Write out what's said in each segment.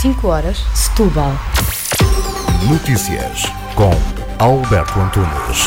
5 horas, Setúbal. Notícias com Alberto Antunes.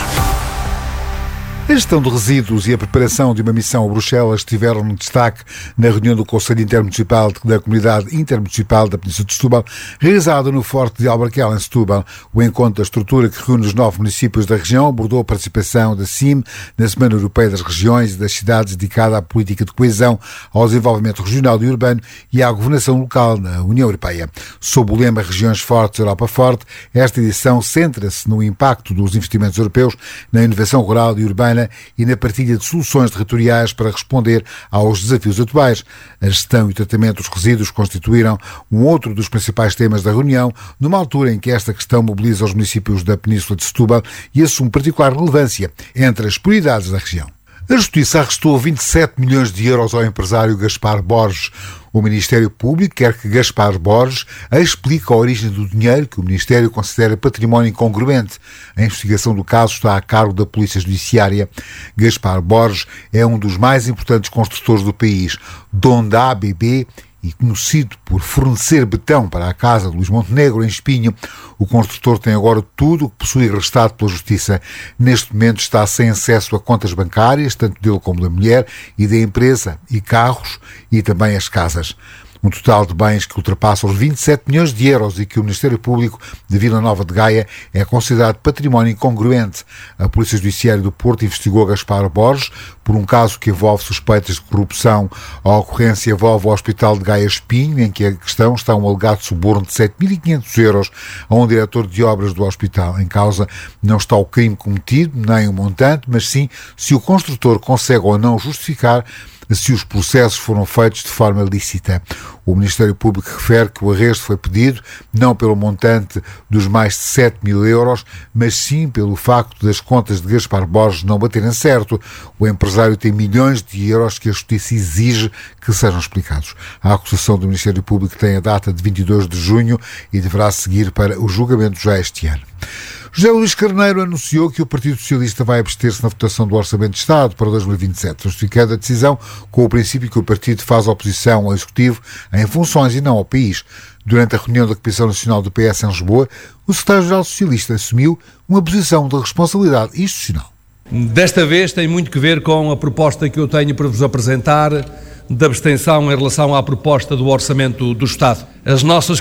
A gestão de resíduos e a preparação de uma missão a Bruxelas estiveram no destaque na reunião do Conselho Intermunicipal da Comunidade Intermunicipal da Península de Setúbal, realizada no Forte de Albarquel, em Setúbal. O encontro da estrutura que reúne os 9 municípios da região abordou a participação da CIM na Semana Europeia das Regiões e das Cidades, dedicada à política de coesão, ao desenvolvimento regional e urbano e à governação local na União Europeia. Sob o lema Regiões Fortes, Europa Forte, esta edição centra-se no impacto dos investimentos europeus na inovação rural e urbana e na partilha de soluções territoriais para responder aos desafios atuais. A gestão e o tratamento dos resíduos constituíram um outro dos principais temas da reunião, numa altura em que esta questão mobiliza os municípios da Península de Setúbal e assume particular relevância entre as prioridades da região. A Justiça arrestou 27 milhões de euros ao empresário Gaspar Borges. O Ministério Público quer que Gaspar Borges explique a origem do dinheiro que o Ministério considera património incongruente. A investigação do caso está a cargo da Polícia Judiciária. Gaspar Borges é um dos mais importantes construtores do país, dono da ABB e conhecido por fornecer betão para a casa de Luís Montenegro, em Espinho. O construtor tem agora tudo o que possui arrestado pela Justiça. Neste momento está sem acesso a contas bancárias, tanto dele como da mulher, e da empresa, e carros, e também as casas. Um total de bens que ultrapassa os 27 milhões de euros e que o Ministério Público de Vila Nova de Gaia é considerado património incongruente. A Polícia Judiciária do Porto investigou Gaspar Borges por um caso que envolve suspeitas de corrupção. A ocorrência envolve o Hospital de Gaia Espinho, em que a questão está um alegado suborno de 7.500 euros a um diretor de obras do hospital. Em causa não está o crime cometido, nem o montante, mas sim se o construtor consegue ou não justificar se os processos foram feitos de forma lícita. O Ministério Público refere que o arresto foi pedido não pelo montante dos mais de 7 mil euros, mas sim pelo facto das contas de Gaspar Borges não baterem certo. O empresário tem milhões de euros que a Justiça exige que sejam explicados. A acusação do Ministério Público tem a data de 22 de junho e deverá seguir para o julgamento já este ano. José Luís Carneiro anunciou que o Partido Socialista vai abster-se na votação do Orçamento de Estado para 2027, justificando a decisão com o princípio que o partido faz oposição ao Executivo em funções e não ao país. Durante a reunião da Comissão Nacional do PS em Lisboa, o secretário-geral socialista assumiu uma posição de responsabilidade institucional. Desta vez tem muito que ver com a proposta que eu tenho para vos apresentar de abstenção em relação à proposta do Orçamento do Estado. As nossas